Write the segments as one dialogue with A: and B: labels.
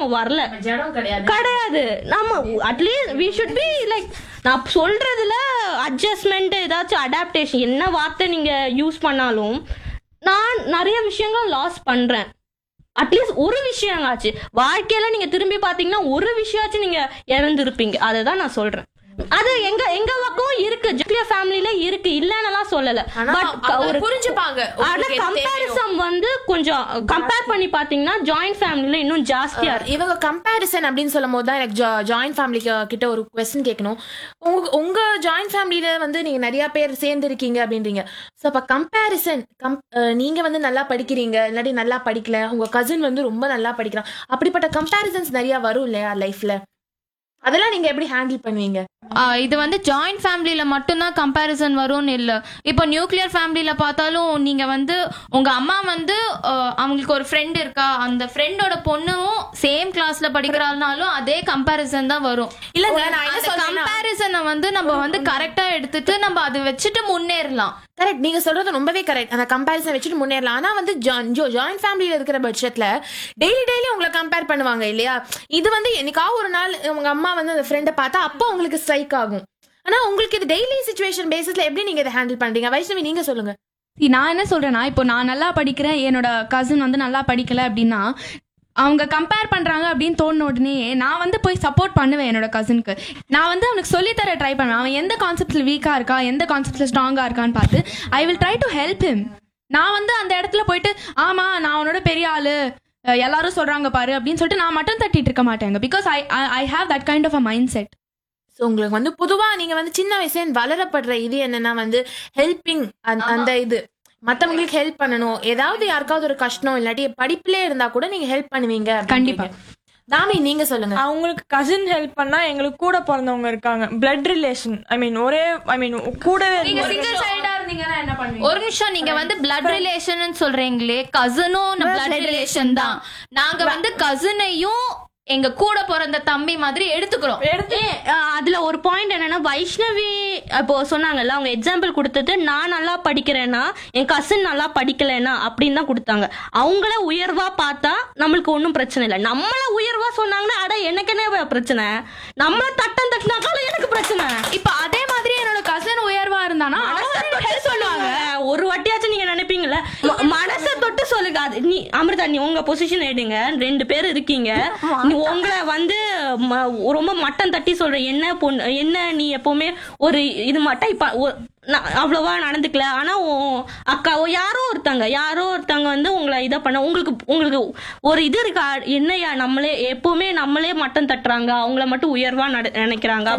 A: வரல, கிடையாது. நம்ம at least we should be like, நான் சொல்றதுல அட்ஜஸ்ட்மெண்ட், ஏதாச்சும் அடாப்டேஷன், என்ன வார்த்தை நீங்க யூஸ் பண்ணாலும் நான் நிறைய விஷயங்கள் லாஸ் பண்றேன். அட்லீஸ்ட் ஒரு விஷயங்காச்சு வாழ்க்கையில நீங்க திரும்பி பாத்தீங்கன்னா ஒரு விஷயமாச்சும் நீங்க இறந்துருப்பீங்க. அதை நான் சொல்றேன். அது எங்க எங்க பக்கம் இருக்கு, நியூக்ளியர் ஃபேமிலில இருக்கு, இல்லன்னலாம் சொல்லல. பட் ஒரு
B: புரிஞ்சுப்பாங்க.
A: ஆனா கம்பேரிசன் வந்து கொஞ்சம் கம்பேர் பண்ணி பாத்தீங்கன்னா ஜாயிண்ட் ஃபேமிலில இன்னும் ஜாஸ்தியா இருக்கு.
B: இவங்க கம்பேரிசன் அப்படின்னு சொல்லும் போது தான் எனக்கு ஜாயிண்ட் ஃபேமிலி கிட்ட ஒரு கொஸ்டின் கேட்கணும். உங்க ஜாயிண்ட் ஃபேமிலியில வந்து நீங்க நிறைய பேர் சேர்ந்து இருக்கீங்க அப்படின்றீங்க. ஸோ அப்ப கம்பேரிசன், நீங்க வந்து நல்லா படிக்கிறீங்க, இல்லாட்டி நல்லா படிக்கல, உங்க கசின் வந்து ரொம்ப நல்லா படிக்கிறான், அப்படிப்பட்ட கம்பேரிசன்ஸ் நிறைய வரும் இல்லையா லைஃப்ல? அதெல்லாம் நீங்க எப்படி ஹேண்டில் பண்ணுவீங்க?
C: இது வந்து ஜாயிண்ட் ஃபேமிலியில மட்டும்தான் கம்பேரிசன் வரும்னு இல்லை. இப்போ நியூக்ளியர் ஃபேமிலியில பார்த்தாலும் நீங்க வந்து உங்க அம்மா வந்து அவங்களுக்கு ஒரு ஃப்ரெண்ட் இருக்கா, அந்த ஃப்ரெண்டோட பொண்ணும் சேம் கிளாஸ்ல படிக்கிறாலும் அதே கம்பேரிசன் தான் வரும்.
B: இல்லங்க,
C: கம்பேரிசனை வந்து நம்ம வந்து கரெக்டா எடுத்துட்டு நம்ம அதை வச்சுட்டு முன்னேறலாம்.
B: கரெக்ட், நீங்க சொல்றது ரொம்பவே கரெக்ட். அந்த கம்பேரிசன் வச்சுட்டு முன்னேறலாம். ஆனா வந்து ஜாயிண்ட் ஃபேமிலியில இருக்கிற பட்சத்துல டெய்லி உங்களை கம்பேர் பண்ணுவாங்க இல்லையா? இது வந்து என்னைக்காவது ஒரு நாள் உங்க அம்மா வந்து அந்த ஃப்ரெண்டை பார்த்தா அப்போ உங்களுக்கு ஸ்ட்ரைக் ஆகும். ஆனா உங்களுக்கு இது டெய்லி சிச்சுவேஷன் பேசிஸ்ல எப்படி நீங்க இதை ஹேண்டில் பண்றீங்க? வைஷ்ணவி, நீங்க சொல்லுங்க.
D: நான் என்ன சொல்றேன்னா, இப்போ நான் நல்லா படிக்கிறேன், என்னோட கசின் வந்து நல்லா படிக்கல அப்படின்னா அவங்க கம்பேர் பண்றாங்க அப்படின்னு தோணுன உடனே நான் வந்து போய் சப்போர்ட் பண்ணுவேன் என்னோட கசினுக்கு. நான் வந்து அவனுக்கு சொல்லித்தர ட்ரை பண்ணுவேன். அவன் எந்த கான்செப்ட்ல வீக்கா இருக்கா, எந்த கான்செப்ட்ல ஸ்ட்ராங்கா இருக்கான்னு பார்த்து I will try to help him. நான் வந்து அந்த இடத்துல போயிட்டு ஆமா நான் அவனோட பெரிய ஆளு, எல்லாரும் சொல்றாங்க பாரு அப்படின்னு சொல்லிட்டு நான் மட்டும் தட்டிட்டு இருக்க மாட்டேங்க. Because I have that kind of a mind set.
B: So உங்களுக்கு வந்து பொதுவா நீங்க வந்து சின்ன வயசுல வளரப்படுற இது என்னன்னா வந்து ஹெல்பிங், அந்த இது மத்தவங்களுக்கு ஹெல்ப் பண்ணணும், ஏதாவது யாருக்காவது ஒரு கஷ்டம் இல்லாட்டி படிப்புலே இருந்தா கூட நீங்க ஹெல்ப் பண்ணுவீங்க.
D: கண்டிப்பா.
B: தாமி, நீங்க சொல்லுங்க.
E: அவங்களுக்கு கசின் ஹெல்ப் பண்ணா எங்களுக்கு கூட பிறந்தவங்க இருக்காங்க, பிளட் ரிலேஷன், கூடவே
C: ஒரு நிமிஷம், நீங்க வந்து பிளட் ரிலேஷன் சொல்றீங்களே, கசனும் பிளட் ரிலேஷன் தான். நாங்க வந்து கசனையும் எங்க கூட பிறந்த தம்பி மாதிரி எடுத்துக்கிறோம்.
A: அதுல ஒரு பாயிண்ட் என்னன்னா, வைஷ்ணவி இப்போ சொன்னாங்கல்ல, அவங்க எக்ஸாம்பிள் கொடுத்தது நான் நல்லா படிக்கிறேன்னா என் கசின் நல்லா படிக்கலன்னா அப்படின்னு தான் கொடுத்தாங்க. அவங்கள உயர்வா பார்த்தா நம்மளுக்கு ஒன்றும் பிரச்சனை இல்லை. நம்மள உயர்வா சொன்னாங்கன்னா அட எனக்கு என்ன பிரச்சனை, நம்மள தட்டம் தட்டினாக்காலும் எனக்கு பிரச்சனை.
D: இப்ப அதே மாதிரி என்னோட கசின் உயர்வா இருந்தானா
A: சொல்லுவாங்க. ஒரு வாட்டியாச்சும் நீங்க நினைப்பீங்கல்ல, மனசை தொட்டு சொல்லுங்க. அது நீ அமிர்தா, நீ உங்க பொசிஷன் எடுங்க, 2 பேர் இருக்கீங்க, உங்களை வந்து ரொம்ப மட்டம் தட்டி சொல்ற என்ன பொண்ணு என்ன, நீ எப்பவுமே ஒரு இது மட்டும் இப்ப அவ்வளவா நடந்துக்கல. ஆனா அக்கா யாரோ ஒருத்தங்க வந்து உங்களை இதை பண்ண உங்களுக்கு ஒரு இது இருக்கா, என்னையா நம்மளே எப்பவுமே நம்மளே மட்டம் தட்டுறாங்க, அவங்கள மட்டும் உயர்வா நினைக்கிறாங்க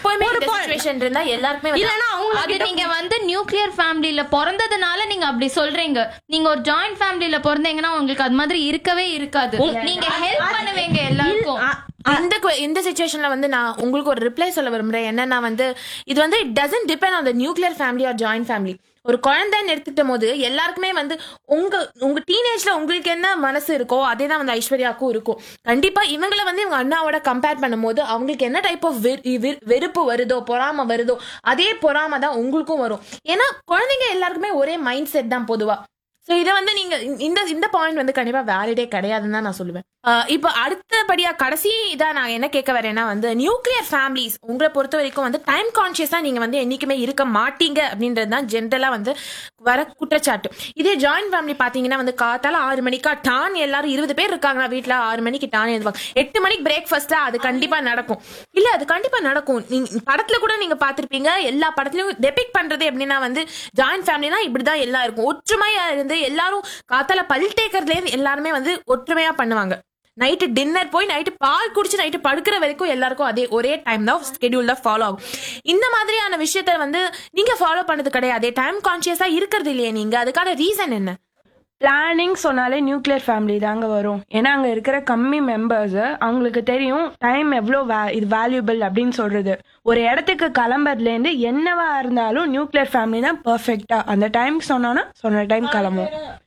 C: நீங்க வந்து நியூக்ளியர் ஃபேமிலியில பிறந்ததுனால நீங்க அப்படி சொல்றீங்க. நீங்க ஒரு ஜாயிண்ட் ஃபேமிலியில பிறந்தீங்கன்னா உங்களுக்கு அது மாதிரி இருக்கவே இருக்காது. நீங்க ஹெல்ப் பண்ணுவீங்க எல்லாருக்கும்.
B: இந்த சிச்சுவேஷன்ல வந்து நான் உங்களுக்கு ஒரு ரிப்ளை சொல்ல விரும்புறேன். என்னன்னா வந்து இது வந்து it doesn't depend on the nuclear family R joint family. ஒரு குழந்தைன்னு எடுத்துக்கிட்ட போது எல்லாருக்குமே வந்து உங்க டீனேஜ்ல உங்களுக்கு என்ன மனசு இருக்கோ அதே தான் வந்து ஐஸ்வர்யாவுக்கும் இருக்கும். கண்டிப்பா இவங்களை வந்து இவங்க அண்ணாவோட கம்பேர் பண்ணும் போது அவங்களுக்கு என்ன டைப் ஆஃப் வெறுப்பு வருதோ, பொறாம வருதோ, அதே பொறாம தான் உங்களுக்கும் வரும். ஏன்னா குழந்தைங்க எல்லாருக்குமே ஒரே மைண்ட் செட் தான் பொதுவா. ஸோ இதை வந்து நீங்க இந்த பாயிண்ட் வந்து கண்டிப்பா வேலிடே கிடையாதுன்னு தான் நான் சொல்லுவேன். இப்போ அடுத்தபடியா கடைசி இதான் நான் என்ன கேட்க வரேன்னா வந்து நியூக்ளியர் ஃபேமிலிஸ் உங்களை பொறுத்த வரைக்கும் வந்து டைம் கான்சியஸா நீங்க வந்து என்னைக்குமே இருக்க மாட்டீங்க அப்படின்றது தான் ஜென்ரலா வந்து வர குற்றச்சாட்டு. இதே ஜாயிண்ட் ஃபேமிலி பாத்தீங்கன்னா வந்து காத்தால 6 மணிக்கா டான் எல்லாரும் 20 பேர் இருக்காங்க வீட்டுல, 6 மணிக்கு டான் எழுதுவாங்க, 8 மணிக்கு பிரேக்ஃபாஸ்டா அது கண்டிப்பா நடக்கும். இல்ல அது கண்டிப்பா நடக்கும். நீங்க படத்துல கூட நீங்க பாத்திருப்பீங்க, எல்லா படத்துலயும் டெபிக் பண்றது எப்படின்னா வந்து ஜாயிண்ட் ஃபேமிலினா இப்படிதான் எல்லாம் இருக்கும். ஒற்றுமையா இருந்து எல்லாரும் காத்தால பல் தேக்கறதுல இருந்து எல்லாருமே வந்து ஒற்றுமையா பண்ணுவாங்க. நைட்டு டின்னர் போய் நைட்டு பால் குடிச்சு நைட்டு படுக்கிற வரைக்கும் எல்லாருக்கும் அதே ஒரே டைம் தான் ஸ்கெடியூல் தான் ஃபாலோ ஆகும். இந்த மாதிரியான விஷயத்த வந்து நீங்க ஃபாலோ பண்ணது கிடையாது, டைம் கான்சியஸா இருக்கிறது இல்லையே நீங்க. அதுக்கான ரீசன் என்ன?
E: பிளானிங் சொன்னாலே நியூக்ளியர் ஃபேமிலி தாங்க வரும். ஏன்னா அங்க இருக்கிற கம்மி மெம்பர்ஸ், அவங்களுக்கு தெரியும் டைம் எவ்வளோ இது வேல்யூபிள் அப்படின்னு சொல்றது. ஒரு இடத்துக்கு கிளம்புறதுல இருந்து என்னவா இருந்தாலும் நியூக்ளியர் ஃபேமிலி தான் பெர்ஃபெக்டா அந்த டைம் சொன்னா சொன்ன டைம் கிளம்பும்.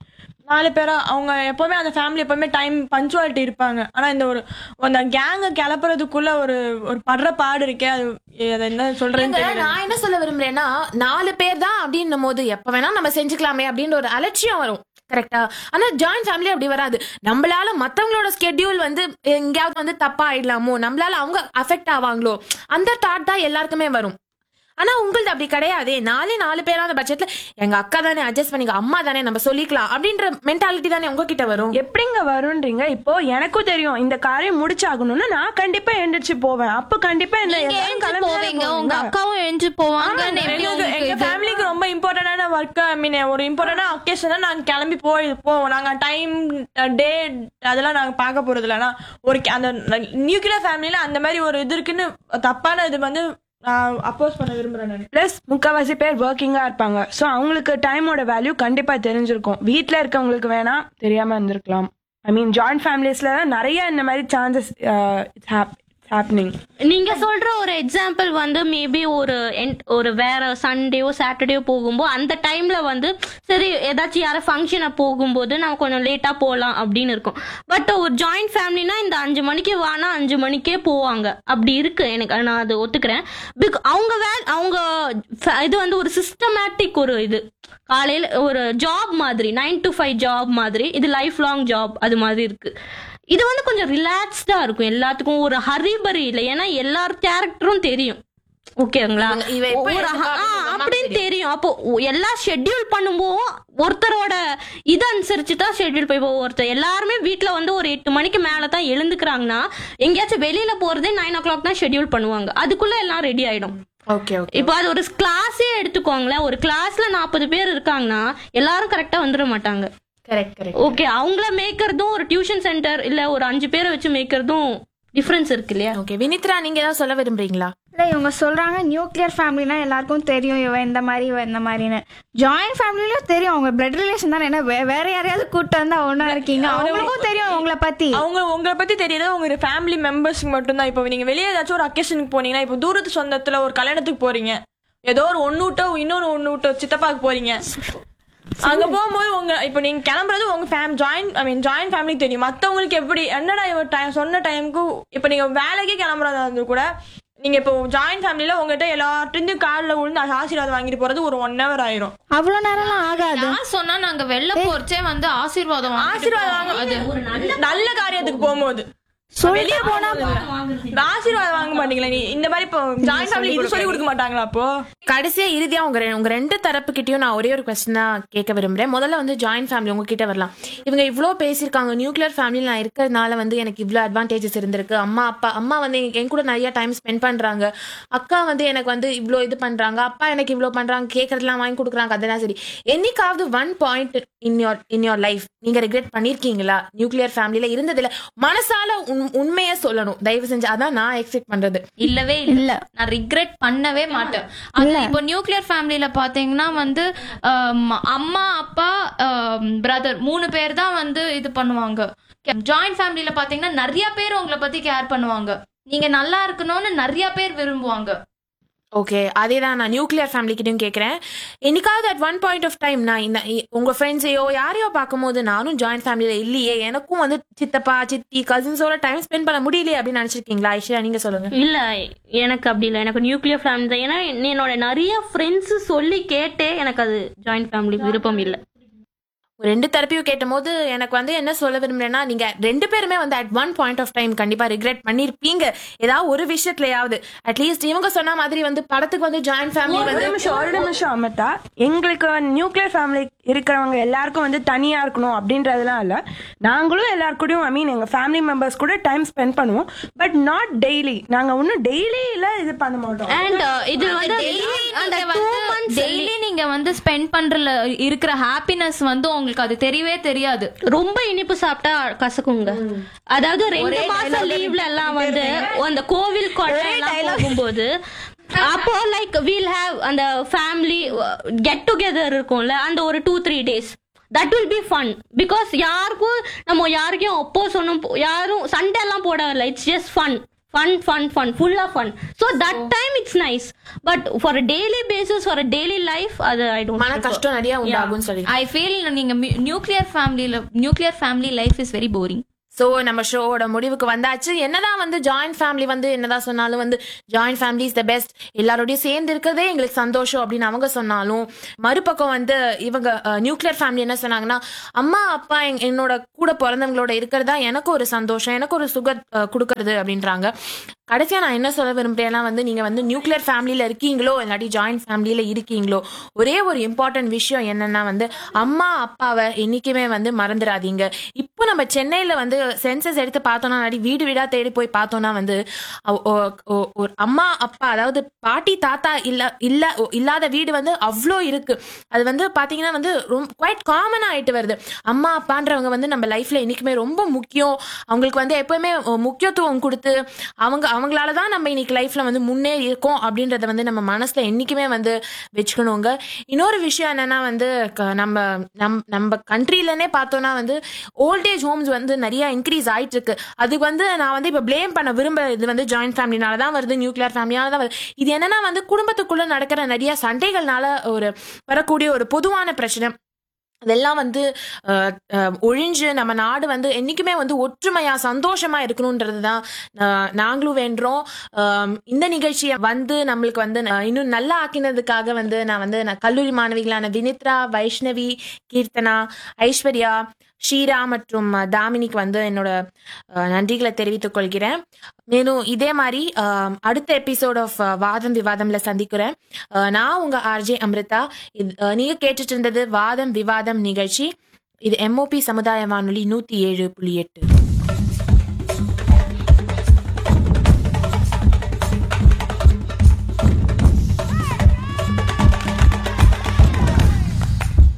F: 4 பேரா அவங்க எப்பவுமே அந்த ஃபேமிலி எப்பவுமே டைம் பஞ்சுவாலிட்டி இருப்பாங்க. ஆனா இந்த ஒரு அந்த கேங்க கிளப்புறதுக்குள்ள ஒரு ஒரு படுற பாடு இருக்கே, அது என்ன சொல்றேன்னு தெரியல.
B: நான் என்ன சொல்ல விரும்புறேன்னா 4 பேர் தான் அப்படின்னும் போது எப்ப வேணா நம்ம செஞ்சுக்கலாமே அப்படின்ற ஒரு அலட்சியம் வரும். கரெக்டா? ஆனா ஜாயிண்ட் ஃபேமிலி அப்படி வராது. நம்மளால மத்தவங்களோட ஸ்கெட்யூல் வந்து எங்கேயாவது வந்து தப்பா ஆயிடலாமோ, நம்மளால அவங்க அஃபெக்ட் ஆவாங்களோ, அந்த தாட் தான் எல்லாருக்குமே வரும். ஆனா உங்களுக்கு அப்படி கிடையாது. 4 பேரான பட்சத்துல எங்க அக்கா தானே, அட்ஜஸ்ட் பண்ணிக்க, அம்மா தானே, நம்ம சொல்லிக்கலாம் அப்படின்ற மென்டாலிட்டி தானே உங்ககிட்ட வரும்.
E: எப்படிங்க வரும்ன்றீங்க? இப்போ எனக்கும் தெரியும் இந்த காரியம் முடிச்சாகணும்னு, நான் கண்டிப்பா எந்திரிச்சு போவேன். அப்ப கண்டிப்பா
C: போவீங்க, உங்க அக்காவும் எழுந்து போவாங்க.
F: எங்க ஃபேமிலிக்கு ரொம்ப இம்பார்ட்டன்டான ஒர்க், ஐ மீன் ஒரு இம்பார்ட்டன்டான அக்கேஷனா நாங்க கிளம்பி போவோம். நாங்க டைம் டே அதெல்லாம் நாங்க பார்க்க போறது இல்லைன்னா ஒரு அந்த நியூக்ளியர் ஃபேமிலில அந்த மாதிரி ஒரு இது இருக்குன்னு தப்பான இது வந்து அப்போஸ் பண்ண விரும்புறேன்.
E: பிளஸ் முக்கால்வாசி பேர் ஒர்க்கிங்கா இருப்பாங்க. ஸோ அவங்களுக்கு டைமோட வேல்யூ கண்டிப்பா தெரிஞ்சிருக்கும். வீட்டில் இருக்கவங்களுக்கு வேணா தெரியாம இருந்திருக்கலாம். ஐ மீன் ஜாயிண்ட் ஃபேமிலிஸ்ல நிறைய இந்த மாதிரி சான்சஸ் ஹேப்பனிங்.
A: நீங்க சொல்ற ஒரு எக்ஸாம்பிள் வந்து மேபி ஒரு வேற சண்டேயோ சாட்டர்டேயோ போகும்போது அந்த டைம்ல வந்து சரி ஏதாச்சும் யார ஃபங்க்ஷனை போகும்போது நம்ம கொஞ்சம் லேட்டா போகலாம் அப்படின்னு இருக்கும். பட் ஒரு ஜாயிண்ட் ஃபேமிலினா இந்த 5 மணிக்கு வானா 5 மணிக்கே போவாங்க. அப்படி இருக்கு, எனக்கு நான் அது ஒத்துக்கிறேன். அவங்க இது வந்து ஒரு சிஸ்டமேட்டிக் ஒரு இது, காலையில ஒரு ஜாப் மாதிரி 9 to 5 ஜாப் மாதிரி, இது லைஃப் லாங் ஜாப் அது மாதிரி இருக்கு. இது வந்து கொஞ்சம் ரிலாக்ஸ்டா இருக்கும், எல்லாத்துக்கும் ஒரு ஹரிபரி இல்லை. ஏன்னா எல்லார் கேரக்டரும் தெரியும், ஓகேங்களா, அப்படின்னு தெரியும். அப்போ எல்லாம் ஷெட்யூல் பண்ணும்போது ஒருத்தரோட இது அனுசரிச்சு தான் ஷெட்யூல் போய் ஒருத்தர் எல்லாருமே வீட்டுல வந்து ஒரு 8 மணிக்கு மேலதான் எழுந்துக்கிறாங்கன்னா எங்கேயாச்சும் வெளியில போறதே 9 o'clock தான் ஷெட்யூல் பண்ணுவாங்க. அதுக்குள்ள எல்லாம் ரெடி ஆயிடும். இப்போ அது ஒரு கிளாஸே எடுத்துக்கோங்களேன். ஒரு கிளாஸ்ல 40 பேர் இருக்காங்கன்னா எல்லாரும் கரெக்டா வந்துட மாட்டாங்க. ஓகே, அவங்கள மேய்க்கிறதும் ஒரு டியூஷன் சென்டர் இல்ல ஒரு 5 பேரை வச்சு மேய்க்கிறதும் டிஃபரன்ஸ் இருக்கு இல்லையா?
B: ஓகே, வினித்ரா நீங்க ஏதாவது சொல்ல விரும்புறீங்களா?
G: இல்லை, இவங்க சொல்றாங்க நியூக்ளியர் ஃபேமிலினா எல்லாருக்கும் தெரியும் இவன் இந்த மாதிரி இந்த மாதிரின்னு. ஜாயிண்ட் ஃபேமிலியும் தெரியும், அவங்க பிளட் ரிலேஷன் தானே. என்ன வேற யாரையாவது கூட்டு வந்தா ஒன்னா இருக்கீங்க, அவங்களுக்கும் தெரியும் உங்களை பத்தி.
F: உங்களை பத்தி தெரியுது உங்க ஃபேமிலி மெம்பர்ஸ்க்கு மட்டும் தான். இப்போ நீங்க வெளியே ஏதாச்சும் ஒரு அக்கேஷனுக்கு போனீங்கன்னா, இப்போ தூரத்து சொந்தத்துல ஒரு கல்யாணத்துக்கு போறீங்க, ஏதோ ஒரு ஒன்னு விட்டோ சித்தப்பாக்கு போறீங்க, அங்க போகும்போது இப்ப நீங்க கிளம்புறது உங்க ஜாயிண்ட் ஃபேமிலி தெரியும். மத்தவங்களுக்கு எப்படி என்னடா சொன்ன டைமுக்கு இப்ப நீங்க வேலைக்கு கிளம்புறதா இருந்து கூட நீங்க இப்போ ஜாயிண்ட் ஃபேமிலில உங்ககிட்ட எல்லார்ட்டும் காலில் விழுந்து ஆசீர்வாதம் வாங்கிட்டு போறது ஒரு 1 hour ஆயிரும்.
G: அவ்வளவு நேரம்லாம் ஆகாது.
C: சொன்னா நாங்க வெளில போறச்சே வந்து ஆசீர்வாதம்
F: வாங்க, நல்ல காரியத்துக்கு போகும்போது
G: வெளியே போனா
F: ஆசீர்வாதம் வாங்க மாட்டீங்களா? நீ இந்த மாதிரி இப்போ ஜாயிண்ட் ஃபேமிலி இது சொல்லி கொடுக்க மாட்டாங்களா? அப்போ
B: கடைசியா இறுதியா உங்க 2 தரப்பு கிட்டயும் நான் ஒரே ஒரு கொஸ்டின் தான் கேட்க விரும்புறேன். முதல்ல வந்து ஜாயிண்ட் ஃபேமிலி உங்ககிட்ட வரலாம். இவங்க இவ்வளோ பேசியிருக்காங்க, நியூக்ளியர் ஃபேமிலியில் நான் இருக்கிறதுனால வந்து எனக்கு இவ்வளோ அட்வான்டேஜஸ் இருந்திருக்கு. அம்மா வந்து என் கூட நிறைய டைம் ஸ்பெண்ட் பண்றாங்க, அக்கா வந்து எனக்கு வந்து இவ்வளோ இது பண்றாங்க, அப்பா எனக்கு இவ்வளோ பண்றாங்க, கேட்கறதுலாம் வாங்கி கொடுக்குறாங்க, அதெல்லாம் சரி. என்னைக்காவது 1 point இன் யோர் லைஃப் நீங்க ரிக்ரெட் பண்ணிருக்கீங்களா? நியூக்ளியர் ஃபேமிலியில இருந்ததுல மனசால உண்மையா சொல்லணும் தயவு செஞ்சு. அதான் நான் எக்ஸ்பெக்ட் பண்றது.
C: இல்லவே இல்ல, நான் ரிக்ரெட் பண்ணவே மாட்டேன். இப்போ நியூக்ளியர் ஃபேமிலியில பாத்தீங்கன்னா வந்து அம்மா அப்பா பிரதர் 3 பேர் தான் வந்து இது பண்ணுவாங்க. ஜாயிண்ட் ஃபேமிலியில பாத்தீங்கன்னா நிறைய பேர் உங்களை பத்தி கேர் பண்ணுவாங்க, நீங்க நல்லா இருக்கணும்னு நிறைய பேர் விரும்புவாங்க.
B: ஓகே, அதே தான் நான் நியூக்ளியர் ஃபேமிலி கிட்டையும் கேட்குறேன். என்னைக்காவது அட் 1 point of time நான் உங்க ஃப்ரெண்ட்ஸையோ யாரையோ பார்க்கும்போது நானும் ஜாயிண்ட் ஃபேமிலியில இல்லையே, எனக்கும் வந்து சித்தப்பா சித்தி கசின்ஸோட டைம் ஸ்பெண்ட் பண்ண முடியலையே அப்படின்னு நினைச்சிருக்கீங்களா? ஐஷா நீங்க சொல்லுங்க.
A: இல்ல, எனக்கு அப்படி இல்லை, எனக்கு நியூக்ளியர் ஃபேமிலி தான். ஏன்னா என்னோட நிறைய ஃப்ரெண்ட்ஸ் சொல்லி கேட்டே எனக்கு அது ஜாயிண்ட் ஃபேமிலி விருப்பம் இல்லை.
B: 2 தரப்பையும் கேட்ட போது எனக்கு வந்து என்ன சொல்ல விரும்புறேன்னா, நீங்க 2 பேருமே வந்து அட் 1 point of time கண்டிப்பா ரிக்ரெட் பண்ணிருப்பீங்க ஏதாவது ஒரு விஷயத்துலயாவது. அட்லீஸ்ட் இவங்க சொன்ன மாதிரி வந்து படத்துக்கு வந்து ஜாயிண்ட் ஃபேமிலி வந்து
E: ஒரு நிமிஷம் அமிதா, எங்களுக்கு நியூக்ளியர் ஃபேமிலி இருக்கிறவங்க எல்லாருக்கும் வந்து தனியா இருக்கணும் அப்படின்றதுலாம் இல்ல. நாங்களும் எல்லாருக்கூடயும் ஐ மீன் எங்க ஃபேமிலி மெம்பர்ஸ் கூட டைம் ஸ்பெண்ட் பண்ணுவோம், பட் நாட் டெய்லி. நாங்க ஒன்னும் டெய்லியில இது பண்ண மாட்டோம்.
A: அண்ட் இது வந்து
C: டெய்லி நீங்க வந்து ஸ்பெண்ட் பண்றல இருக்கிற ஹாப்பினஸ் வந்து உங்களுக்கு அது தெரியவே தெரியாது.
A: ரொம்ப இனிப்பு சாப்பிட்டா கசக்குங்க. அதாவது 2 மாசம் லீவ்ல எல்லாம் வந்து அந்த கோவில் கொடையெல்லாம் போகும்போது அப்போ லைக் வீல் ஹேவ் அந்த ஃபேமிலி கெட் டுகெதர் இருக்கும்ல, அந்த ஒரு 2-3 days that will be fun because யாருக்கும் நம்ம யாருக்கும் அப்போஸ் ஒன்றும் யாரும் சண்டை எல்லாம் போடவில்லை. It's just fun fun, full of fun. So that time it's nice, but for a daily basis, for a daily life, I don't.
B: மன கஷ்டம் நிறைய உண்டாகும்னு சொல்லி
C: ஐ ஃபீல் நீங்க nuclear family life is very boring.
B: So நம்ம ஷோவோட முடிவுக்கு வந்தாச்சு. என்னதான் வந்து ஜாயிண்ட் ஃபேமிலி வந்து என்னதான் சொன்னாலும் வந்து joint family is the best, எல்லாரோடய சேர்ந்து இருக்கிறதே எங்களுக்கு சந்தோஷம் அப்படின்னு அவங்க சொன்னாலும், மறுபக்கம் வந்து இவங்க நியூக்ளியர் ஃபேமிலி என்ன சொன்னாங்கன்னா, அம்மா அப்பா என்னோட கூட பிறந்தவங்களோட இருக்கிறதா எனக்கு ஒரு சந்தோஷம், எனக்கு ஒரு சுகர் கொடுக்கறது அப்படின்றாங்க. கடைசியா நான் என்ன சொல்ல விரும்புறேன்னா வந்து நீங்க வந்து நியூக்ளியர் ஃபேமிலியில இருக்கீங்களோ இல்லாட்டி ஜாயிண்ட் ஃபேமிலியில இருக்கீங்களோ, ஒரே ஒரு இம்பார்ட்டன்ட் விஷயம் என்னன்னா வந்து அம்மா அப்பாவை என்னைக்குமே வந்து மறந்துடாதீங்க. இப்போ நம்ம சென்னையில வந்து சென்சஸ் எடுத்து பார்த்தோம்னா, வீடு வீடா தேடி போய் பார்த்தோம்னா வந்து ஒரு அம்மா அப்பா, அதாவது பாட்டி தாத்தா இல்லாத வீடு வந்து அவ்வளோ இருக்கு. அது வந்து பாத்தீங்கன்னா வந்து குவைட் காமன் ஆயிட்டு வருது. அம்மா அப்பான்றவங்க வந்து நம்ம லைஃப்ல என்னைக்குமே ரொம்ப முக்கியம். அவங்களுக்கு வந்து எப்பவுமே முக்கியத்துவம் கொடுத்து அவங்களாலதான் நம்ம இன்னைக்கு லைஃப்ல வந்து முன்னேறி இருக்கோம் அப்படின்றத வந்து நம்ம மனசுல என்னைக்குமே வந்து வச்சுக்கணுங்க. இன்னொரு விஷயம் என்னன்னா வந்து நம்ம கண்ட்ரிலனே பார்த்தோம்னா வந்து ஓல்டேஜ் ஹோம்ஸ் வந்து நிறைய இன்க்ரீஸ் ஆயிட்டு இருக்கு. அதுக்கு வந்து நான் வந்து இப்ப பிளேம் பண்ண விரும்ப, இது வந்து ஜாயிண்ட் ஃபேமிலினால தான் வருது, நியூக்ளியர் ஃபேமிலியால தான் வருது. இது என்னன்னா வந்து குடும்பத்துக்குள்ள நடக்கிற நிறைய சண்டைகள்னால வரக்கூடிய ஒரு பொதுவான பிரச்சனை. அதெல்லாம் வந்து ஒழிஞ்சு நம்ம நாடு வந்து என்னைக்குமே வந்து ஒற்றுமையா சந்தோஷமா இருக்கணும்ன்றது தான் நாங்களும் வேண்டுறோம். இந்த நிகழ்ச்சியை வந்து நம்மளுக்கு வந்து இன்னும் நல்லா ஆக்கினதுக்காக வந்து நான் கல்லூரி மாணவிகளான வினித்ரா, வைஷ்ணவி, கீர்த்தனா, ஐஸ்வர்யா, ஷீரா மற்றும் தாமினிக்கு வந்து என்னோட நன்றிகளை தெரிவித்துக் கொள்கிறேன். மேலும் இதே மாதிரி அடுத்த எபிசோட் ஆஃப் வாதம் விவாதம்ல சந்திக்கிறேன். நான் உங்க ஆர்ஜே அமிர்தா. நீங்க கேட்டுட்டு இருந்தது வாதம் விவாதம் நிகழ்ச்சி. இது MOP சமுதாய வானொலி 107.8.